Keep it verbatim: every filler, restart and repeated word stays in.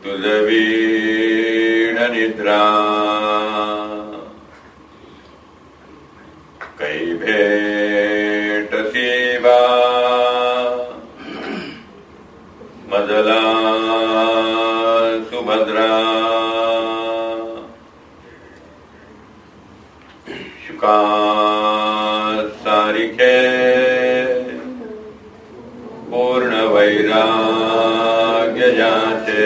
सुदवीण निद्रा कई भेट सेवा मदला सुभद्रा शुका सारिखे पूर्ण वैराग्य जाते